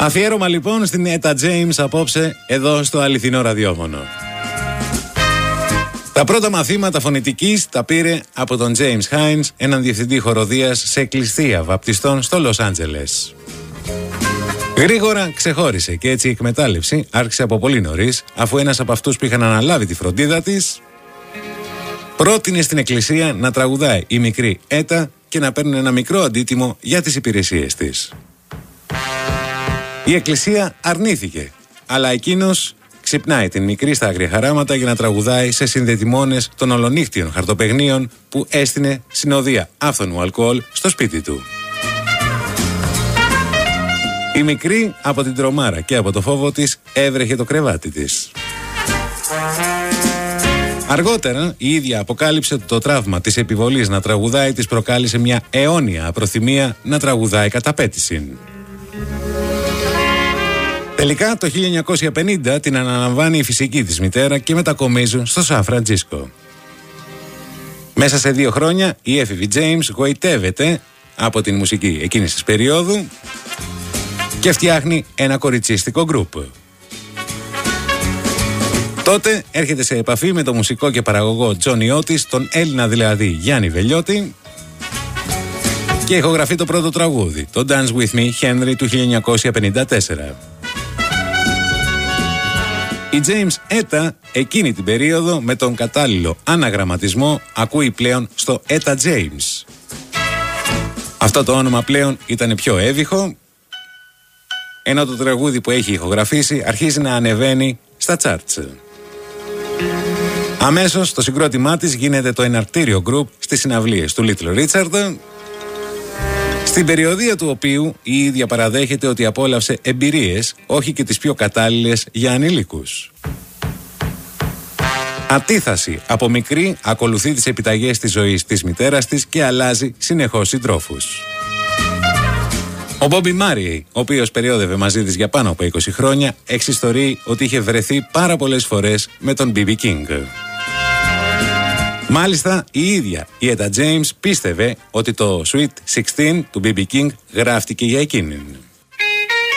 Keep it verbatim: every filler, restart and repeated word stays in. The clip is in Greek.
Αφιέρωμα λοιπόν στην Etta James απόψε εδώ στο αληθινό ραδιόφωνο. Τα πρώτα μαθήματα φωνητικής τα πήρε από τον James Hines, έναν διευθυντή χοροδίας σε εκκλησία βαπτιστών στο Λος Άντζελες. Γρήγορα ξεχώρισε και έτσι η εκμετάλλευση άρχισε από πολύ νωρίς, αφού ένας από αυτούς που είχαν αναλάβει τη φροντίδα της πρότεινε στην εκκλησία να τραγουδάει η μικρή Έτα και να παίρνει ένα μικρό αντίτιμο για τις υπηρεσίες της. Η εκκλησία αρνήθηκε, αλλά εκείνος ξυπνάει την μικρή στα άγρια χαράματα για να τραγουδάει σε συνδετημόνες των ολονύχτιων χαρτοπαιγνίων που έστεινε συνοδεία άφθονου αλκοόλ στο σπίτι του. Η μικρή από την τρομάρα και από το φόβο της έβρεχε το κρεβάτι της. Αργότερα η ίδια αποκάλυψε ότι το τραύμα της επιβολής να τραγουδάει της προκάλεσε μια αιώνια απροθυμία να τραγουδάει κατά πέτησιν. Τελικά το χίλια εννιακόσια πενήντα την αναλαμβάνει η φυσική της μητέρα και μετακομίζουν στο Σαν Φραντζίσκο. Μέσα σε δύο χρόνια η έφηβη James γοητεύεται από την μουσική εκείνης της περίοδου και φτιάχνει ένα κοριτσίστικο γκρουπ. Τότε έρχεται σε επαφή με το μουσικό και παραγωγό Τζόνι Ότις, τον Έλληνα δηλαδή Γιάννη Βελιώτη, και ηχογραφεί το πρώτο τραγούδι, το Dance With Me Henry του χίλια εννιακόσια πενήντα τέσσερα. Η James Etta εκείνη την περίοδο με τον κατάλληλο αναγραμματισμό ακούει πλέον στο Etta James. Αυτό το όνομα πλέον ήταν πιο έβυχο, ενώ το τραγούδι που έχει ηχογραφήσει αρχίζει να ανεβαίνει στα charts. Αμέσως το συγκρότημά της γίνεται το εναρκτήριο γκρουπ στις συναυλίες του Little Richard, στην περιοδία του οποίου η ίδια παραδέχεται ότι απόλαυσε εμπειρίες όχι και τις πιο κατάλληλες για ανηλίκους. Αντίθαση από μικρή ακολουθεί τις επιταγές της ζωής της μητέρας της και αλλάζει συνεχώς συντρόφους. Ο Μπόμπι Μάριεϊ, ο οποίος περιόδευε μαζί της για πάνω από είκοσι χρόνια, εξιστορεί ότι είχε βρεθεί πάρα πολλές φορές με τον μπι μπι King. Μάλιστα, η ίδια η Etta James πίστευε ότι το Sweet εξήντα του μπι μπι King γράφτηκε για εκείνην.